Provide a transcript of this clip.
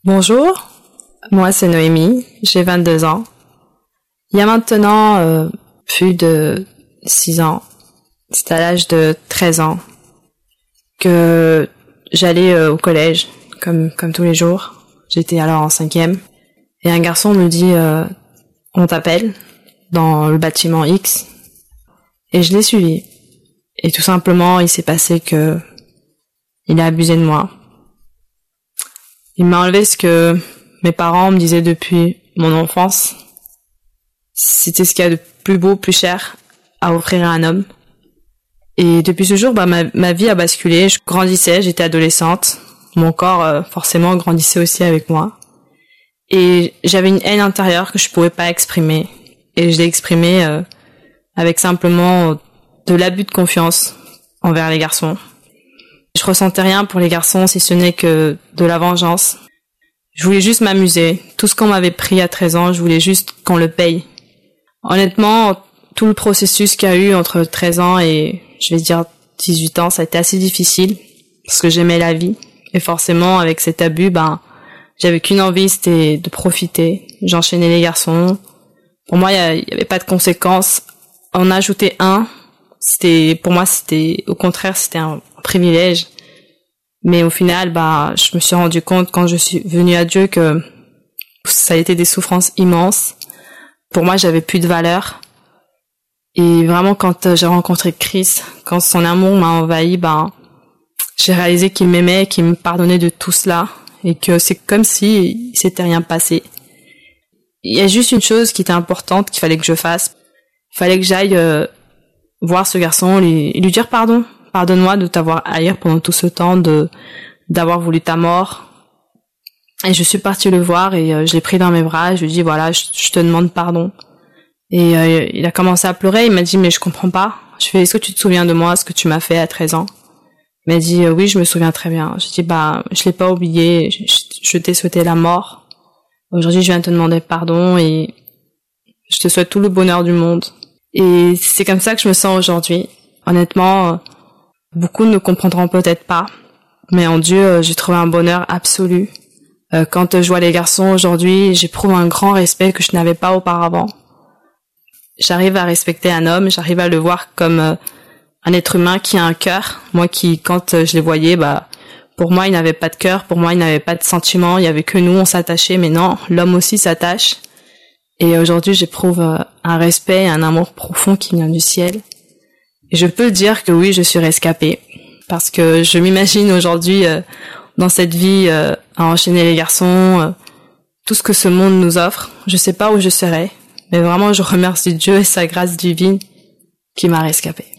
Bonjour, moi c'est Noémie, j'ai 22 ans. Il y a maintenant plus de 6 ans, c'était à l'âge de 13 ans, que j'allais au collège, comme tous les jours. J'étais alors en 5e, et un garçon me dit « On t'appelle dans le bâtiment X », et je l'ai suivi. Et tout simplement, il s'est passé que il a abusé de moi. Il m'a enlevé ce que mes parents me disaient depuis mon enfance. C'était ce qu'il y a de plus beau, plus cher à offrir à un homme. Et depuis ce jour, ma vie a basculé. Je grandissais, j'étais adolescente. Mon corps, forcément, grandissait aussi avec moi. Et j'avais une haine intérieure que je pouvais pas exprimer. Et je l'ai exprimée avec simplement de l'abus de confiance envers les garçons. Je ressentais rien pour les garçons si ce n'est que de la vengeance. Je voulais juste m'amuser. Tout ce qu'on m'avait pris à 13 ans, je voulais juste qu'on le paye. Honnêtement, tout le processus qu'il y a eu entre 13 ans et, je vais dire, 18 ans, ça a été assez difficile parce que j'aimais la vie. Et forcément, avec cet abus, j'avais qu'une envie, c'était de profiter. J'enchaînais les garçons. Pour moi, il y avait pas de conséquences. En ajouter un, pour moi, au contraire, c'était un privilège. Mais au final, je me suis rendu compte quand je suis venue à Dieu que ça a été des souffrances immenses. Pour moi, j'avais plus de valeur. Et vraiment, quand j'ai rencontré Christ, quand son amour m'a envahi, j'ai réalisé qu'il m'aimait, qu'il me pardonnait de tout cela. Et que c'est comme si il s'était rien passé. Il y a juste une chose qui était importante qu'il fallait que je fasse. Il fallait que j'aille voir ce garçon et lui dire pardon. Pardonne-moi de t'avoir haï pendant tout ce temps, d'avoir voulu ta mort. Et je suis partie le voir et je l'ai pris dans mes bras et je lui ai dit voilà, je te demande pardon. Et il a commencé à pleurer, il m'a dit mais je comprends pas. Je fais est-ce que tu te souviens de moi, ce que tu m'as fait à 13 ans? Il m'a dit oui, je me souviens très bien. J'ai dit je l'ai pas oublié, je t'ai souhaité la mort. Aujourd'hui, je viens te demander pardon et je te souhaite tout le bonheur du monde. Et c'est comme ça que je me sens aujourd'hui. Honnêtement, beaucoup ne comprendront peut-être pas, mais en Dieu, j'ai trouvé un bonheur absolu. Quand je vois les garçons aujourd'hui, j'éprouve un grand respect que je n'avais pas auparavant. J'arrive à respecter un homme, j'arrive à le voir comme un être humain qui a un cœur. Moi quand je les voyais, pour moi, il n'avait pas de cœur, pour moi, il n'avait pas de sentiments, il y avait que nous, on s'attachait, mais non, l'homme aussi s'attache. Et aujourd'hui, j'éprouve un respect et un amour profond qui vient du ciel. Et je peux dire que oui, je suis rescapée. Parce que je m'imagine aujourd'hui, dans cette vie, à enchaîner les garçons, tout ce que ce monde nous offre. Je sais pas où je serais. Mais vraiment, je remercie Dieu et sa grâce divine qui m'a rescapée.